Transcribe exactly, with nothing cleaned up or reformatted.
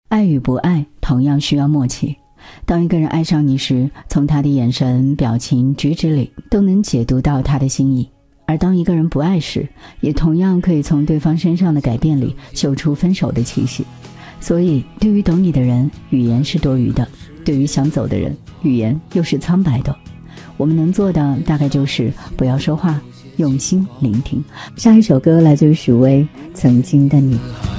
爱与不爱同样需要默契。当一个人爱上你时，从他的眼神、表情、举止里都能解读到他的心意，而当一个人不爱时，也同样可以从对方身上的改变里嗅出分手的气息。所以对于懂你的人，语言是多余的，对于想走的人，语言又是苍白的。我们能做的大概就是不要说话，用心聆听。下一首歌来自于许巍，曾经的你。